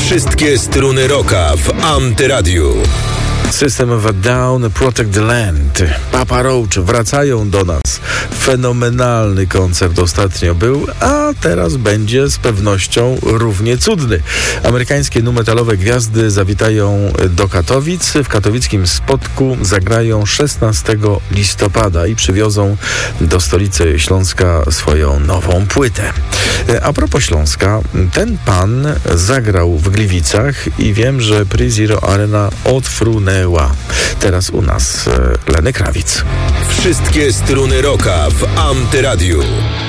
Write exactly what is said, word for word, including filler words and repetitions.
Wszystkie struny rocka w Antyradiu. System of a Down, Protect the Land. Papa Roach wracają do nas. Fenomenalny koncert ostatnio był, a teraz będzie z pewnością równie cudny. Amerykańskie nu-metalowe gwiazdy zawitają do Katowic. W katowickim Spodku zagrają szesnastego listopada i przywiozą do stolicy Śląska swoją nową płytę. A propos Śląska, ten pan zagrał w Gliwicach i wiem, że Pre-Zero Arena odfrunęła. Teraz u nas Lenny Kravitz. Wszystkie struny rocka w Antyradiu.